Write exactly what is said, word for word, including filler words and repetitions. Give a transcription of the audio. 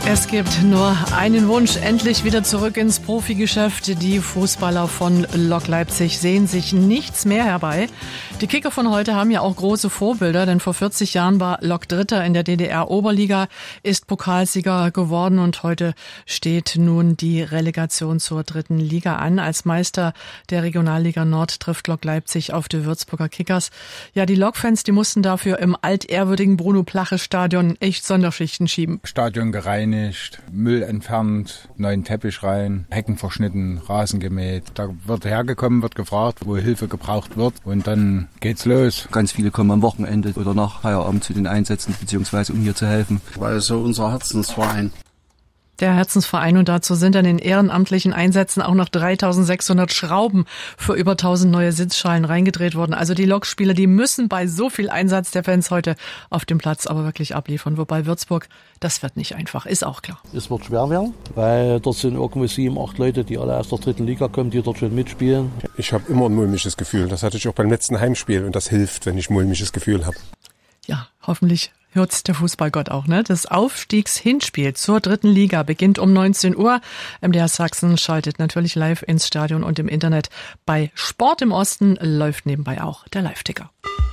Es gibt nur einen Wunsch, endlich wieder zurück ins Profigeschäft. Die Fußballer von Lok Leipzig sehen sich nichts mehr herbei. Die Kicker von heute haben ja auch große Vorbilder, denn vor vierzig Jahren war Lok Dritter in der D D R-Oberliga, ist Pokalsieger geworden und heute steht nun die Relegation zur dritten Liga an. Als Meister der Regionalliga Nord trifft Lok Leipzig auf die Würzburger Kickers. Ja, die Lok-Fans, die mussten dafür im altehrwürdigen Bruno-Plache-Stadion echt Sonderschichten schieben. Stadion gereinigt, Müll entfernt, neuen Teppich rein, Hecken verschnitten, Rasen gemäht. Da wird hergekommen, wird gefragt, wo Hilfe gebraucht wird und dann geht's los. Ganz viele kommen am Wochenende oder nach Feierabend zu den Einsätzen, beziehungsweise um hier zu helfen. Weil es so unser Herzensverein. Der Herzensverein, und dazu sind dann in ehrenamtlichen Einsätzen auch noch dreitausendsechshundert Schrauben für über tausend neue Sitzschalen reingedreht worden. Also die Lokspieler, die müssen bei so viel Einsatz der Fans heute auf dem Platz aber wirklich abliefern. Wobei Würzburg, das wird nicht einfach, ist auch klar. Es wird schwer werden, weil dort sind irgendwo sieben, acht Leute, die alle aus der dritten Liga kommen, die dort schon mitspielen. Ich habe immer ein mulmiges Gefühl. Das hatte ich auch beim letzten Heimspiel und das hilft, wenn ich ein mulmiges Gefühl habe. Ja, hoffentlich hört's der Fußballgott auch, ne? Das Aufstiegshinspiel zur dritten Liga beginnt um neunzehn Uhr. M D R Sachsen schaltet natürlich live ins Stadion und im Internet. Bei Sport im Osten läuft nebenbei auch der Live-Ticker.